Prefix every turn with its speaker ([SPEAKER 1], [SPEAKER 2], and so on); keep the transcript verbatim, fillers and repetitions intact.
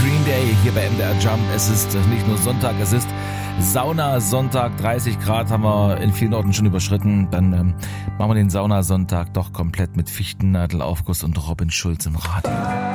[SPEAKER 1] Green Day hier bei M D R Jump. Es ist nicht nur Sonntag, es ist Saunasonntag. dreißig Grad haben wir in vielen Orten schon überschritten. Dann ähm, machen wir den Saunasonntag doch komplett mit Fichtennadelaufguss und Robin Schulz im Radio.